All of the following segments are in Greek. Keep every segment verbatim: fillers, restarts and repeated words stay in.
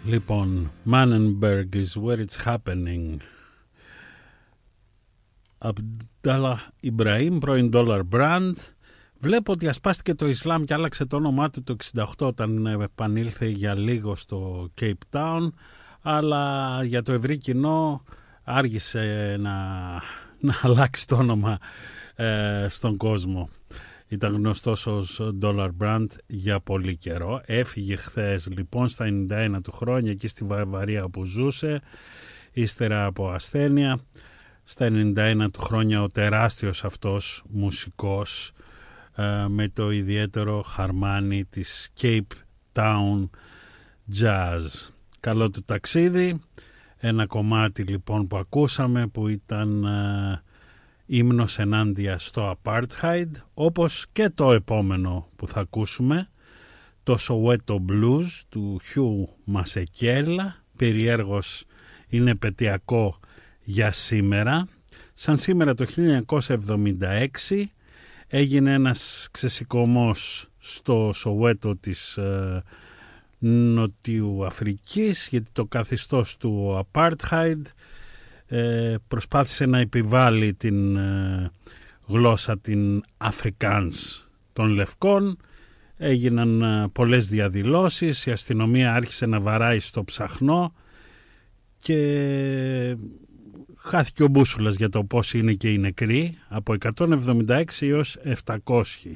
Λοιπόν, Mannenberg is where it's happening. Αμπντάλα Ιμπραήμ, πρώην Dollar Brand. Βλέπω ότι ασπάστηκε το Ισλάμ και άλλαξε το όνομά του το εξήντα οκτώ όταν επανήλθε για λίγο στο Cape Town, αλλά για το ευρύ κοινό άργησε να, να αλλάξει το όνομα ε, στον κόσμο. Ήταν γνωστός ως Dollar Brand για πολύ καιρό. Έφυγε χθες λοιπόν στα ενενήντα ένα του χρόνια εκεί στη Βαβαρία όπου ζούσε, ύστερα από ασθένεια. Στα ενενήντα ένα του χρόνια ο τεράστιος αυτός μουσικός ε, με το ιδιαίτερο χαρμάνι της Cape Town Jazz. Καλό του ταξίδι. Ένα κομμάτι λοιπόν που ακούσαμε που ήταν ε, ύμνος ενάντια στο Apartheid, όπως και το επόμενο που θα ακούσουμε, το Soweto Blues του Hugh Masekela. Περιέργως είναι επαιτειακό για σήμερα. Σαν σήμερα το χίλια εννιακόσια εβδομήντα έξι έγινε ένας ξεσηκωμός στο Σοβέτο της ε, Νοτιού Αφρικής, γιατί το καθεστώς του Apartheid ε, προσπάθησε να επιβάλλει την ε, γλώσσα την Afrikaans των Λευκών. Έγιναν ε, πολλές διαδηλώσεις, η αστυνομία άρχισε να βαράει στο ψαχνό και χάθηκε ο μπούσουλας για το πώς είναι και οι νεκροί, από εκατόν εβδομήντα έξι έως επτακόσιοι.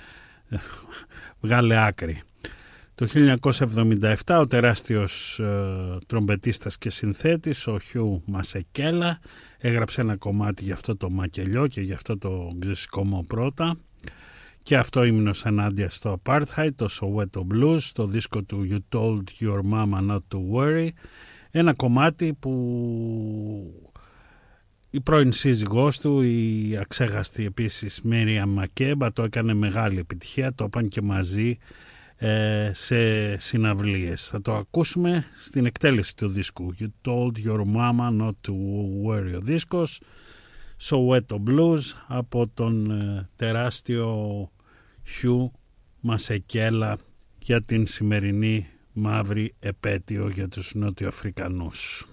Βγάλε άκρη. Το χίλια εννιακόσια εβδομήντα επτά ο τεράστιος ε, τρομπετίστας και συνθέτης, ο Χιου Μασεκέλα, έγραψε ένα κομμάτι για αυτό το μακελιό και για αυτό το ξεσηκωμό πρώτα. Και αυτό ύμνος ενάντια στο Apartheid, το Soweto Blues, το δίσκο του You Told Your Mama Not to Worry. Ένα κομμάτι που η πρώην σύζυγός του, η αξέχαστη επίσης Μίριαμ Μακέμπα, το έκανε μεγάλη επιτυχία, το έπαν και μαζί ε, σε συναυλίες. Θα το ακούσουμε στην εκτέλεση του δίσκου You Told Your Mama Not to Worry, ο δίσκος Soweto Blues από τον ε, τεράστιο Hugh Masekela για την σημερινή μαύρη επέτειο για τους Νότιο Αφρικανούς.